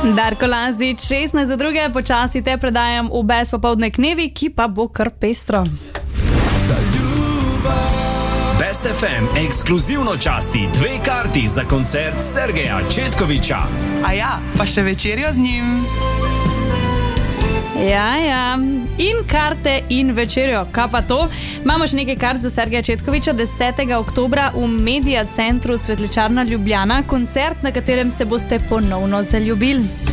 Darko Lazič, 16:02, počasi te predajam v Bes popoldne k Nevi, ki pa bo kar pestro. Best FM ekskluzivno časti 2 karti za koncert Sergeja Četkoviča. A ja, pa še večerjo z njim. Ja, in karte in večerjo, kaj pa to? Imamo še nekaj kart za Sergeja Četkoviča 10. oktobra v Media Centru Svetličarna Ljubljana, koncert, na katerem se boste ponovno zaljubili.